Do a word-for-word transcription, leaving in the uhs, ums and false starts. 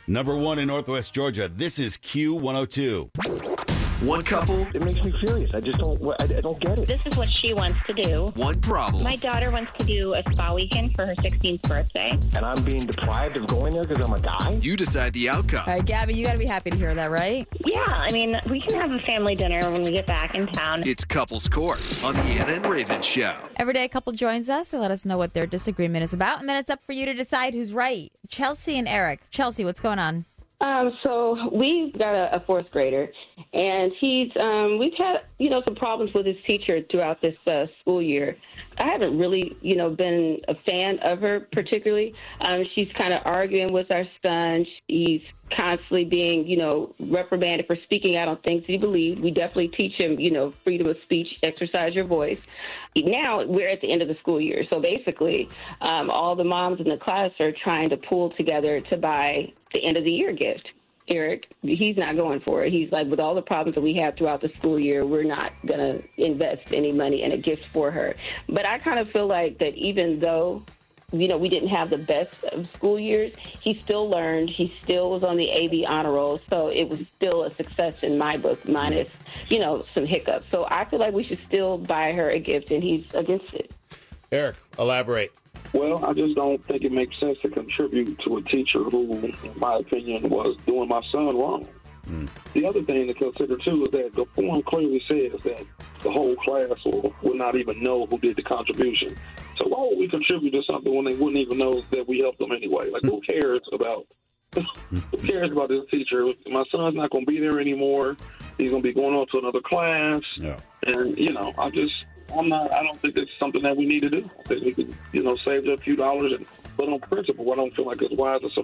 Number one in Northwest Georgia. This is Q one oh two. One couple. It makes me furious. I just don't. I, I don't get it. This is what she wants to do. One problem. My daughter wants to do a spa weekend for her sixteenth birthday. And I'm being deprived of going there because I'm a guy? You decide the outcome. All right, Gabby, you got to be happy to hear that, right? Yeah, I mean, we can have a family dinner when we get back in town. It's Couples Court on the Anna and Raven Show. Every day a couple joins us. They let us know what their disagreement is about, and then it's up for you to decide who's right. Chelsea and Eric. Chelsea, what's going on? Um, so we've got a, a fourth grader, and he's um, we've had you know some problems with his teacher throughout this uh, school year. I haven't really you know been a fan of her particularly. Um, she's kind of arguing with our son. He's constantly being you know reprimanded for speaking out on things he believes. We definitely teach him you know freedom of speech, exercise your voice. Now we're at the end of the school year, so basically um, all the moms in the class are trying to pull together to buy the end of the year gift. Eric, he's not going for it. He's like, with all the problems that we have throughout the school year, we're not going to invest any money in a gift for her. But I kind of feel like that even though, you know, we didn't have the best of school years, he still learned. He still was on the A B honor roll. So it was still a success in my book, minus, you know, some hiccups. So I feel like we should still buy her a gift, and he's against it. Eric, elaborate. Well, I just don't think it makes sense to contribute to a teacher who, in my opinion, was doing my son wrong. Mm. The other thing to consider, too, is that the form clearly says that the whole class will, will not even know who did the contribution. So why would we contribute to something when they wouldn't even know that we helped them anyway? Like, who cares about who cares about this teacher? My son's not going to be there anymore. He's going to be going on to another class. Yeah. And, you know, I just... I'm not. I don't think it's something that we need to do. I think we could, you know, save a few dollars, and but on principle, I don't feel like it's wise to